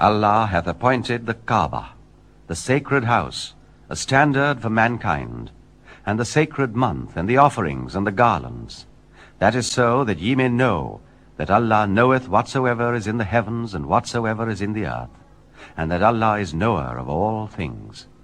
Allah hath appointed the Kaaba, the sacred house, a standard for mankind, and the sacred month, and the offerings, and the garlands. That is so that ye may know that Allah knoweth whatsoever is in the heavens and whatsoever is in the earth, and that Allah is knower of all things.